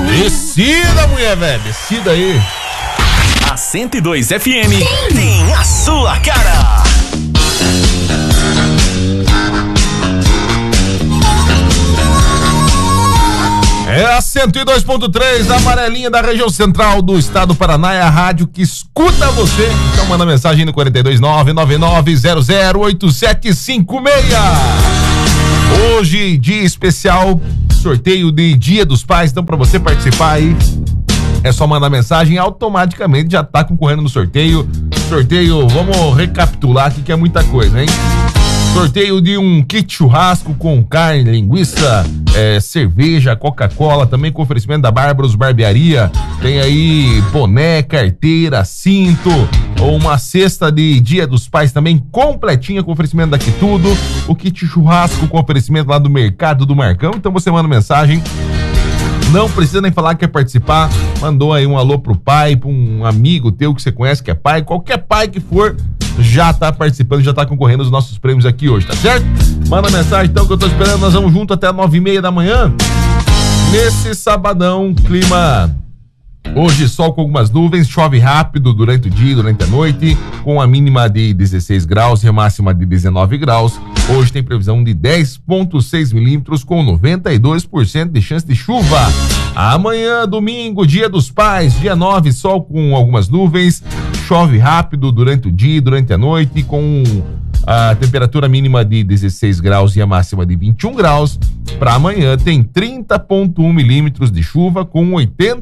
Descida, mulher velha, descida aí. A 102 FM tem a sua cara. É a 102.3 da amarelinha da região central do estado do Paraná, é a rádio que escuta você. Então manda mensagem no 42999008756. Hoje, dia especial, sorteio de Dia dos Pais. Então, para você participar aí, é só mandar mensagem, automaticamente já tá concorrendo no sorteio. Sorteio, vamos recapitular aqui que é muita coisa, hein? Sorteio de um kit churrasco com carne, linguiça, cerveja, Coca-Cola, também com oferecimento da Bárbaros Barbearia. Tem aí boné, carteira, cinto, ou uma cesta de Dia dos Pais também completinha com oferecimento daqui tudo. O kit churrasco com oferecimento lá do Mercado do Marcão. Então você manda mensagem. Não precisa nem falar que quer participar. Mandou aí um alô pro pai, pra um amigo teu que você conhece que é pai. Qualquer pai que for, já tá participando, já tá concorrendo aos nossos prêmios aqui hoje, tá certo? Manda mensagem então que eu tô esperando. Nós vamos junto até 9h30 da manhã. Nesse sabadão, clima... Hoje sol com algumas nuvens, chove rápido durante o dia e durante a noite, com a mínima de 16 graus e a máxima de 19 graus. Hoje tem previsão de 10,6 milímetros com 92% de chance de chuva. Amanhã, domingo, dia dos pais, dia 9, sol com algumas nuvens, chove rápido durante o dia e durante a noite, com a temperatura mínima de 16 graus e a máxima de 21 graus. Para amanhã tem 30,1 milímetros de chuva com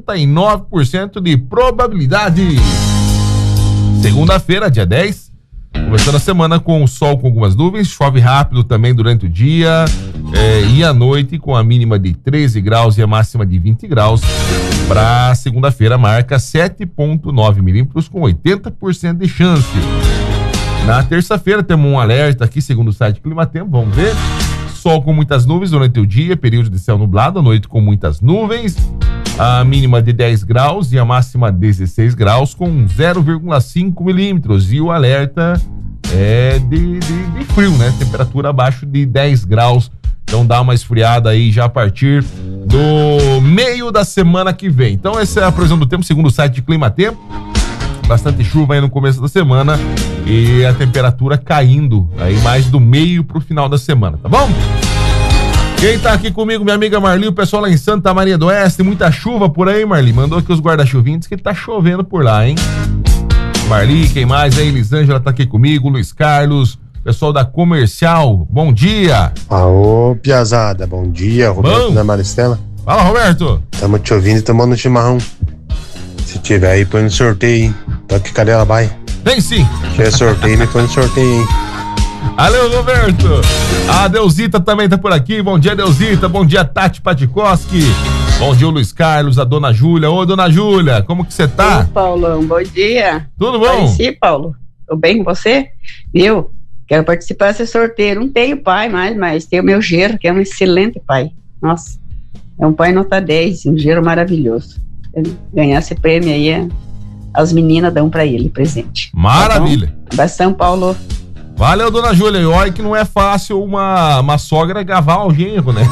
89% de probabilidade. Segunda-feira, dia 10, começando a semana com o sol com algumas nuvens, chove rápido também durante o dia e à noite com a mínima de 13 graus e a máxima de 20 graus. Para segunda-feira marca 7,9 milímetros com 80% de chance. Na terça-feira temos um alerta aqui, segundo o site Climatempo, vamos ver. Sol com muitas nuvens durante o dia, período de céu nublado, à noite com muitas nuvens. A mínima de 10 graus e a máxima 16 graus com 0,5 milímetros. E o alerta é de frio, né? Temperatura abaixo de 10 graus. Então dá uma esfriada aí já a partir do meio da semana que vem. Então essa é a previsão do tempo, segundo o site de Climatempo. Bastante chuva aí no começo da semana e a temperatura caindo aí mais do meio pro final da semana, tá bom? Quem tá aqui comigo, minha amiga Marli, o pessoal lá em Santa Maria do Oeste, muita chuva por aí, Marli, mandou aqui os guarda-chuvinhos que tá chovendo por lá, hein? Marli, quem mais aí? Elisângela tá aqui comigo, Luiz Carlos, pessoal da Comercial, bom dia! Aô, piazada, bom dia, Roberto da Maristela. Fala, Roberto! Tamo te ouvindo e tomando chimarrão. Se tiver aí, põe no sorteio, hein? Toque Cadela vai. Tem sim. Se tiver sorteio, me põe no sorteio, hein? Valeu, Roberto. A Deusita também tá por aqui. Bom dia, Deusita. Bom dia, Tati Patikoski. Bom dia, Luiz Carlos, a dona Júlia. Ô, dona Júlia, como que você tá? Oi, Paulão, bom dia. Tudo bom? Sim, Paulo. Tudo bem com você? Viu? Quero participar desse sorteio. Não tenho pai mais, mas tenho meu genro, que é um excelente pai. Nossa, é um pai nota 10, um genro maravilhoso. Ganhar esse prêmio aí, as meninas dão pra ele presente. Maravilha. Tá São Paulo. Valeu, dona Júlia. E olha que não é fácil uma sogra gavar o genro, né?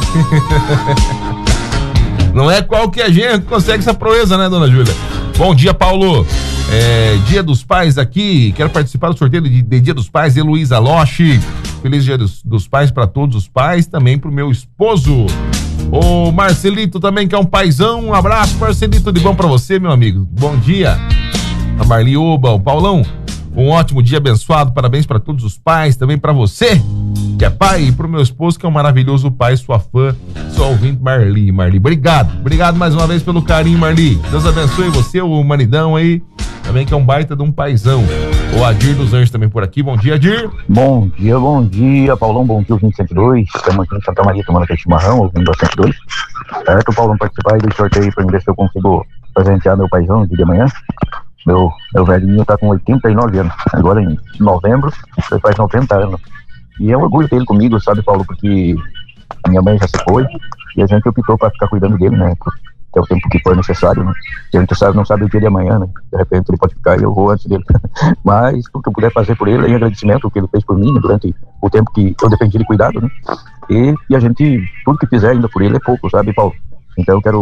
Não é qualquer genro que consegue essa proeza, né, dona Júlia? Bom dia, Paulo. Dia dos Pais aqui. Quero participar do sorteio de Dia dos Pais, Heloísa Loche. Feliz Dia dos Pais para todos os pais, também pro meu esposo. O Marcelito também, que é um paizão. Um abraço, Marcelito, de bom pra você, meu amigo. Bom dia. A Marli Oba, o Paulão. Um ótimo dia abençoado. Parabéns pra todos os pais. Também pra você, que é pai. E pro meu esposo, que é um maravilhoso pai, sua fã, sua ouvinte, Marli. Marli, obrigado. Obrigado mais uma vez pelo carinho, Marli. Deus abençoe você, o maridão aí. Também que é um baita de um paizão. O Adir dos Anjos também por aqui. Bom dia, Adir. Bom dia, Paulão. Bom dia, ouvinte 102. Estamos aqui em Santa Maria tomando aquele chimarrão, ouvindo a 102. Certo, Paulão, participar aí do sorteio para ver se eu consigo presentear meu paizão no dia de amanhã. Meu velhinho tá com 89 anos. Agora em novembro, ele faz 90 anos. E é um orgulho ter ele comigo, sabe, Paulo? Porque a minha mãe já se foi e a gente optou para ficar cuidando dele, né? Até o tempo que for necessário, né? A gente não sabe o dia de amanhã, né? De repente ele pode ficar e eu vou antes dele. Mas o que eu puder fazer por ele, em agradecimento, o que ele fez por mim, né? Durante o tempo que eu dependi de cuidado, né? E a gente, tudo que fizer ainda por ele é pouco, sabe, Paulo? Então eu quero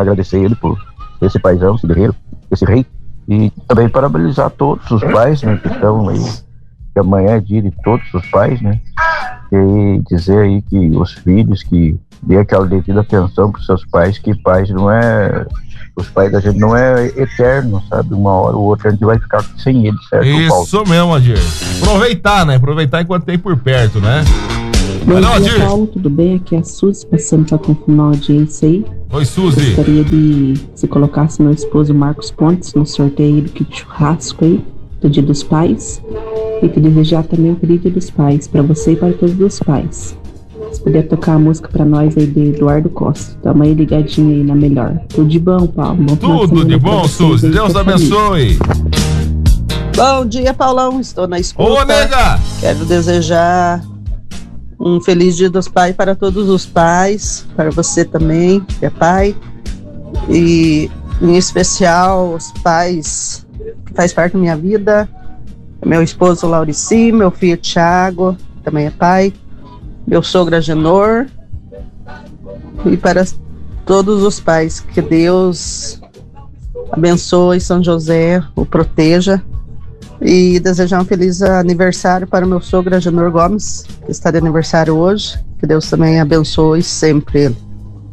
agradecer ele por esse paizão, esse guerreiro, esse rei, e também parabenizar todos os pais, né, que estão aí, que amanhã é dia de todos os pais, né, e dizer aí que os filhos que dê aquela devida atenção para os seus pais, que pais não é, os pais da gente não é eterno, sabe, uma hora ou outra a gente vai ficar sem eles, certo, Paulo? Isso mesmo, Adir. Aproveitar, né, aproveitar enquanto tem por perto, né? Bom dia, Paulo, tudo bem? Aqui é a Suzy, passando para confirmar a audiência aí. Oi, Suzy. Gostaria de se colocasse meu esposo Marcos Pontes no sorteio do kit churrasco aí, do Dia dos Pais. E te desejar também um feliz Dia dos Pais, para você e para todos os pais. Se puder tocar a música para nós aí de Eduardo Costa, tamo aí ligadinho aí na melhor. Tudo de bom, Paulo. Bom tudo de bom, Suzy. Deus abençoe. Bom dia, Paulão. Estou na escuta. Ô, nega! Quero desejar um feliz Dia dos Pais para todos os pais, para você também, que é pai, e em especial os pais que faz parte da minha vida, meu esposo Laurici, meu filho Thiago, que também é pai, meu sogro Agenor, e para todos os pais, que Deus abençoe São José, o proteja. E desejar um feliz aniversário para o meu sogro Agenor Gomes, que está de aniversário hoje. Que Deus também abençoe sempre ele.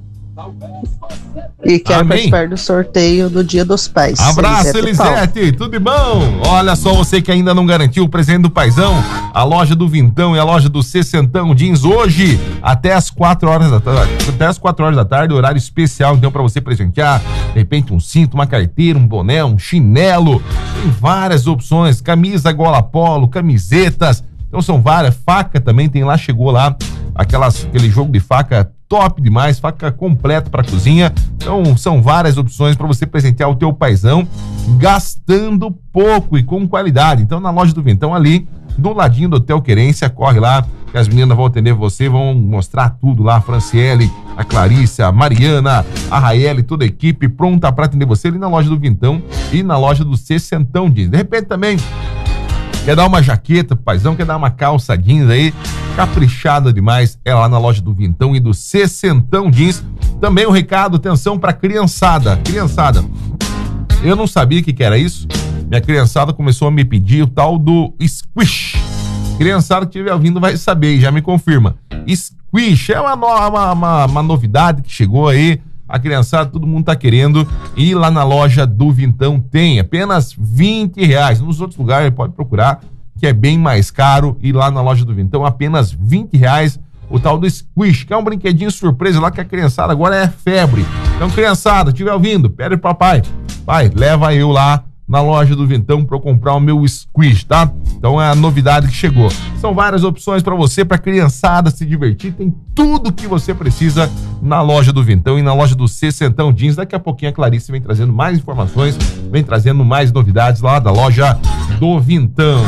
E quero participar do sorteio do Dia dos Pais. Abraço, Elisete, tudo de bom? Olha só, você que ainda não garantiu o presente do paizão, a loja do Vintão e a loja do Sessentão Jeans hoje até as 4 horas da tarde, horário especial, então, para você presentear, de repente um cinto, uma carteira, um boné, um chinelo, tem várias opções, camisa gola polo, camisetas, então são várias, faca também tem lá, chegou lá, aquele jogo de faca top demais, faca completa para cozinha. Então são várias opções para você presentear o teu paizão gastando pouco e com qualidade. Então na loja do Vintão ali, do ladinho do Hotel Querência, corre lá, que as meninas vão atender você, vão mostrar tudo lá, a Franciele, a Clarice, a Mariana, a Raeli, toda a equipe pronta para atender você ali na loja do Vintão e na loja do Sessentão Jeans. De repente também quer dar uma jaqueta pro paizão, quer dar uma calça jeans aí, caprichada demais, é lá na loja do Vintão e do Sessentão Jeans. Também um recado, atenção pra criançada. Criançada, eu não sabia o que era isso, minha criançada começou a me pedir o tal do squish. Criançada que estiver ouvindo vai saber e já me confirma. Squish é uma novidade que chegou aí, a criançada, todo mundo tá querendo, e lá na loja do Vintão tem apenas R$20. Nos outros lugares pode procurar, que é bem mais caro, e lá na loja do Vintão apenas R$20 o tal do Squish, que é um brinquedinho surpresa lá que a criançada agora é febre. Então, criançada, estiver ouvindo, pede pro papai, pai, leva eu lá na loja do Vintão para eu comprar o meu Squish, tá? Então é a novidade que chegou. São várias opções para você, para criançada se divertir, tem tudo que você precisa na loja do Vintão e na loja do Sessentão Jeans. Daqui a pouquinho a Clarice vem trazendo mais informações, vem trazendo mais novidades lá da loja do Vintão.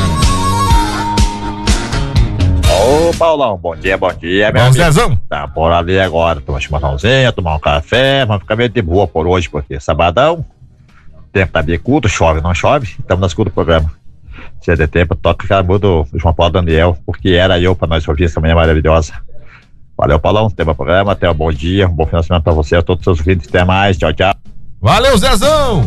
Ô, Paulão, bom dia, meu amigo. Zezão. Tá por ali agora, tomar uma chimarrãozinha, tomar um café, vamos ficar meio de boa por hoje, porque sabadão, tempo tá bem curto, chove, não chove, estamos na escuta do programa. Se é de tempo, toca aquela música do João Paulo Daniel, porque era eu pra nós ouvir essa manhã maravilhosa. Valeu, Paulão, tema programa, até um bom dia, um bom final de semana pra você, a todos os seus ouvintes, até mais, tchau, tchau. Valeu, Zezão!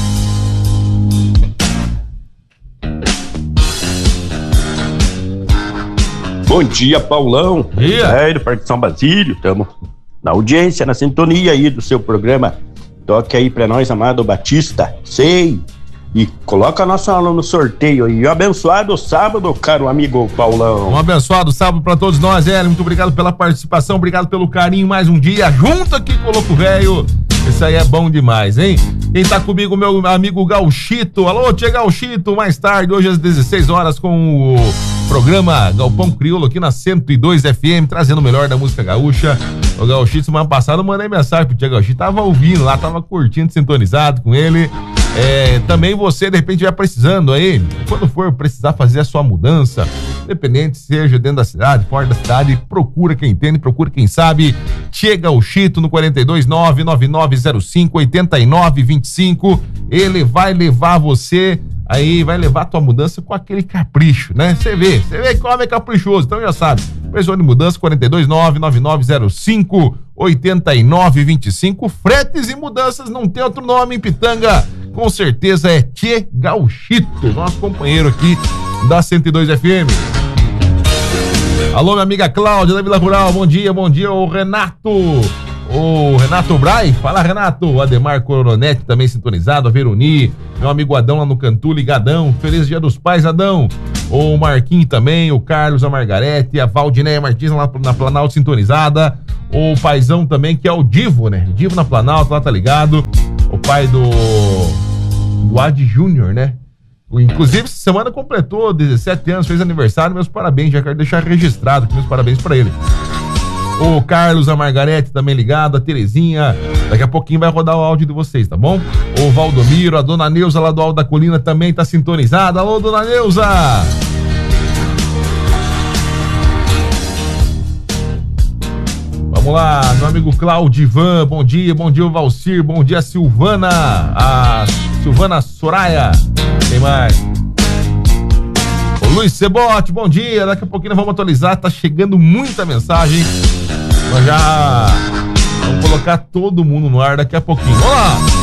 Bom dia, Paulão. Dia. Do Parque São Basílio, estamos na audiência, na sintonia aí do seu programa. Toque aí pra nós, amado Batista. Sei. E coloca nosso aluno no sorteio aí. Um abençoado sábado, caro amigo Paulão. Um abençoado sábado pra todos nós, Hélio. Muito obrigado pela participação, obrigado pelo carinho. Mais um dia junto aqui com o Louco Velho. Isso aí é bom demais, hein? Quem tá comigo, meu amigo Gauchito. Alô, tia Gauchito. Mais tarde, hoje às 16 horas, com o programa Galpão Crioulo aqui na 102 FM, trazendo o melhor da música gaúcha. O Gauchito, semana passada, eu mandei mensagem pro tia Gauchito. Tava ouvindo lá, tava curtindo, sintonizado com ele. Também você, de repente, vai precisando aí, quando for precisar fazer a sua mudança, independente seja dentro da cidade, fora da cidade, procura quem entende, procura quem sabe. Chega o Chito no 429-9905-8925. Ele vai levar você aí, vai levar a tua mudança com aquele capricho, né? Você vê como é caprichoso, então já sabe. Precisou de mudança, 429-9905 8925. Fretes e mudanças não tem outro nome em Pitanga. Com certeza é Tchê Gauchito, nosso companheiro aqui da 102 FM. Alô, minha amiga Cláudia da Vila Rural, bom dia, o Renato. O Renato Bray, fala Renato. O Ademar Coronete também sintonizado, a Veroni, meu amigo Adão lá no Cantu, ligadão. Feliz Dia dos Pais, Adão. O Marquinhos também, o Carlos, a Margarete, a Valdineia Martins lá na Planalto sintonizada. O paizão também, que é o Divo, né? Divo na Planalto, lá tá ligado. O pai do Ad Júnior, né? Inclusive, essa semana completou 17 anos, fez aniversário, meus parabéns, já quero deixar registrado aqui meus parabéns pra ele. O Carlos, a Margarete também ligado, a Terezinha, daqui a pouquinho vai rodar o áudio de vocês, tá bom? O Valdomiro, a Dona Neuza lá do Alto da Colina também tá sintonizada. Alô, Dona Neuza! Vamos lá, meu amigo Claudivan, bom dia o Valcir, bom dia a Silvana, Soraya, quem mais? O Luiz Cebote, bom dia, daqui a pouquinho nós vamos atualizar, tá chegando muita mensagem, nós já vamos colocar todo mundo no ar daqui a pouquinho, vamos lá!